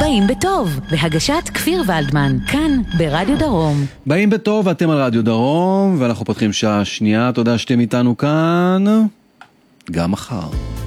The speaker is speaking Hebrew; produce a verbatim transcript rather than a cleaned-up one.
באים בטוב, בהגשת כפיר ולדמן, כאן ברדיו דרום. באים בטוב, אתם על רדיו דרום, ואנחנו פותחים שעה שנייה, תודה שאתם איתנו כאן, גם מחר.